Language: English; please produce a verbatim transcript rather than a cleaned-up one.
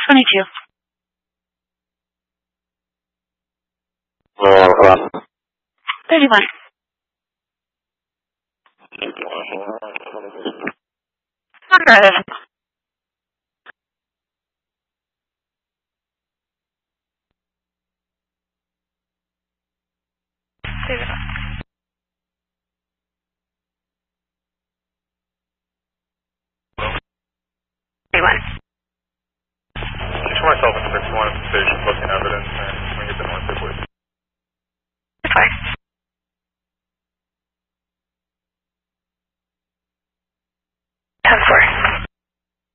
twenty-two. Uh, thirty-one. Affirmative. thirty-one. Each myself and six one at the station booking evidence and we get the north please. Fine.